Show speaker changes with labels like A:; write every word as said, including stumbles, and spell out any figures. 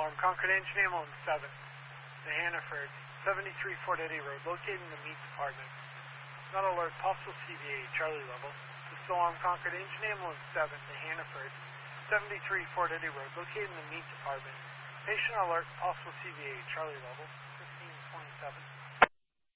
A: alarm, Concord Engine Ambulance seven, the Hannaford, seventy-three Fort Eddy Road, located in the meat department. Not alert, possible C V A, Charlie level. This alarm, Concord Engine Ambulance seven, the Hannaford, seventy-three Fort Eddy Road, located in the meat department. Patient alert, possible C V A, Charlie level, fifteen twenty-seven.